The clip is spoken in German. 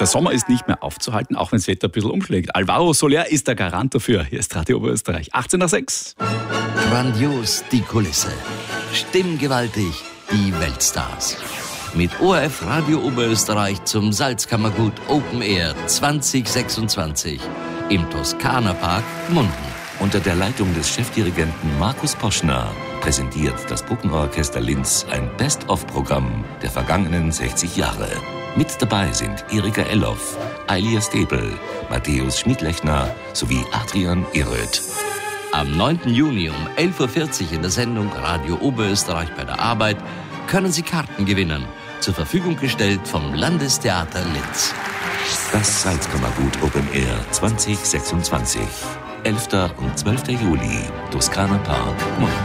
Der Sommer ist nicht mehr aufzuhalten, auch wenn das Wetter ein bisschen umschlägt. Alvaro Soler ist der Garant dafür. Hier ist Radio Oberösterreich, 18:06. Grandios die Kulisse. Stimmgewaltig die Weltstars. Mit ORF Radio Oberösterreich zum Salzkammergut Open Air 2026 im Toskana-Park Gmunden. Unter der Leitung des Chefdirigenten Markus Poschner präsentiert das Brückenorchester Linz ein Best-of-Programm der vergangenen 60 Jahre. Mit dabei sind Erika Elloff, Eilia Stäbel, Matthäus Schmidlechner sowie Adrian Eröth. Am 9. Juni um 11:40 Uhr in der Sendung Radio Oberösterreich bei der Arbeit können Sie Karten gewinnen. Zur Verfügung gestellt vom Landestheater Linz. Das Salzkammergut Open Air 2026. 11. und 12. Juli, Toskana Park, Gmunden.